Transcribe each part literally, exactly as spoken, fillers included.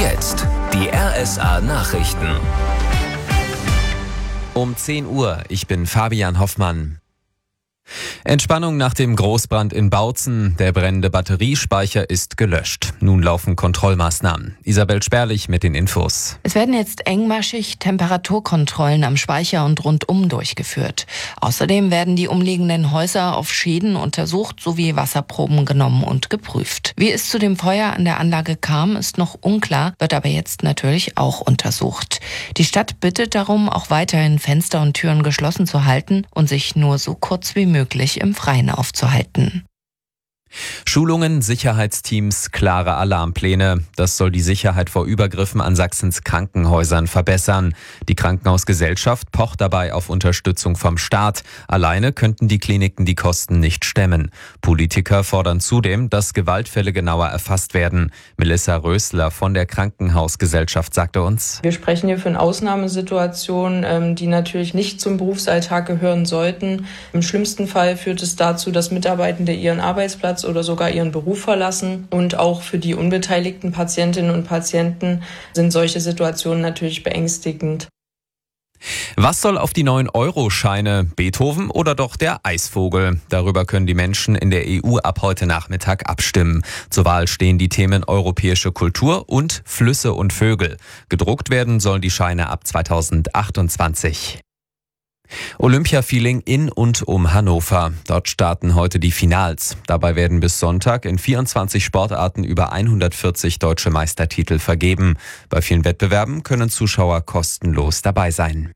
jetzt die R S A-Nachrichten. Um zehn Uhr, ich bin Fabian Hoffmann. Entspannung nach dem Großbrand in Bautzen. Der brennende Batteriespeicher ist gelöscht. Nun laufen Kontrollmaßnahmen. Isabel Sperlich mit den Infos. Es werden jetzt engmaschig Temperaturkontrollen am Speicher und rundum durchgeführt. Außerdem werden die umliegenden Häuser auf Schäden untersucht sowie Wasserproben genommen und geprüft. Wie es zu dem Feuer an der Anlage kam, ist noch unklar, wird aber jetzt natürlich auch untersucht. Die Stadt bittet darum, auch weiterhin Fenster und Türen geschlossen zu halten und sich nur so kurz wie möglich im Freien aufzuhalten. Schulungen, Sicherheitsteams, klare Alarmpläne. Das soll die Sicherheit vor Übergriffen an Sachsens Krankenhäusern verbessern. Die Krankenhausgesellschaft pocht dabei auf Unterstützung vom Staat. Alleine könnten die Kliniken die Kosten nicht stemmen. Politiker fordern zudem, dass Gewaltfälle genauer erfasst werden. Melissa Rösler von der Krankenhausgesellschaft sagte uns: Wir sprechen hier von Ausnahmesituationen, die natürlich nicht zum Berufsalltag gehören sollten. Im schlimmsten Fall führt es dazu, dass Mitarbeitende ihren Arbeitsplatz oder sogar ihren Beruf verlassen. Und auch für die unbeteiligten Patientinnen und Patienten sind solche Situationen natürlich beängstigend. Was soll auf die neuen Euro-Scheine? Beethoven oder doch der Eisvogel? Darüber können die Menschen in der E U ab heute Nachmittag abstimmen. Zur Wahl stehen die Themen europäische Kultur und Flüsse und Vögel. Gedruckt werden sollen die Scheine ab zweitausendachtundzwanzig. Olympia-Feeling in und um Hannover. Dort starten heute die Finals. Dabei werden bis Sonntag in vierundzwanzig Sportarten über hundertvierzig deutsche Meistertitel vergeben. Bei vielen Wettbewerben können Zuschauer kostenlos dabei sein.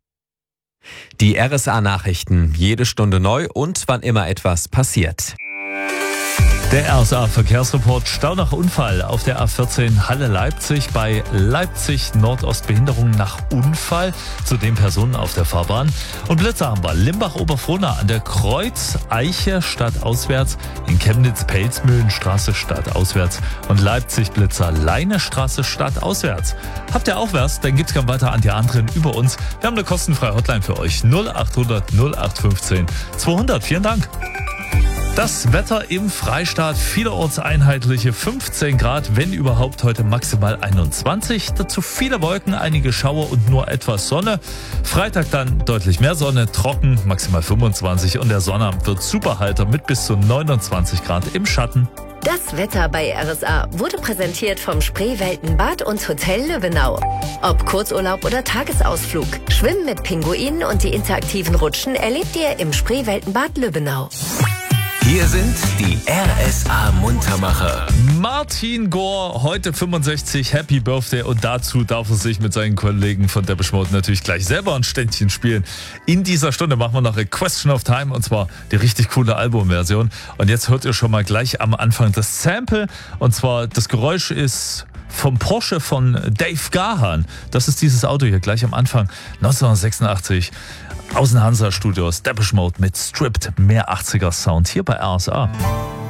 Die R S A-Nachrichten, jede Stunde neu und wann immer etwas passiert. Der R S A-Verkehrsreport: Stau nach Unfall auf der A vierzehn Halle-Leipzig bei Leipzig Nordost, Behinderung nach Unfall, zudem Personen auf der Fahrbahn. Und Blitzer haben wir: Limbach-Oberfrohna an der Kreuz-Eiche stadtauswärts, in Chemnitz-Pelzmühlenstraße stadtauswärts und Leipzig-Blitzer Leinestraße stadtauswärts. Habt ihr auch was? Dann gibt's gern weiter an die anderen über uns. Wir haben eine kostenfreie Hotline für euch: null achthundert null acht fünfzehn zweihundert. Vielen Dank. Das Wetter im Freistaat, vielerorts einheitliche fünfzehn Grad, wenn überhaupt heute maximal einundzwanzig. Dazu viele Wolken, einige Schauer und nur etwas Sonne. Freitag dann deutlich mehr Sonne, trocken, maximal fünfundzwanzig und der Sonnabend wird Superhalter mit bis zu neunundzwanzig Grad im Schatten. Das Wetter bei R S A wurde präsentiert vom Spreeweltenbad und Hotel Löwenau. Ob Kurzurlaub oder Tagesausflug, Schwimmen mit Pinguinen und die interaktiven Rutschen erlebt ihr im Spreeweltenbad Löwenau. Hier sind die R S A-Muntermacher. Martin Gore, heute fünfundsechzig, Happy Birthday, und dazu darf er sich mit seinen Kollegen von Depeche Mode natürlich gleich selber ein Ständchen spielen. In dieser Stunde machen wir noch A Question of Time, und zwar die richtig coole Albumversion. Und jetzt hört ihr schon mal gleich am Anfang das Sample, und zwar das Geräusch ist vom Porsche von Dave Gahan. Das ist dieses Auto hier gleich am Anfang, neunzehnhundertsechsundachtzig. Aus den Hansa Studios, Depeche Mode mit Stripped, mehr achtziger Sound hier bei R S A.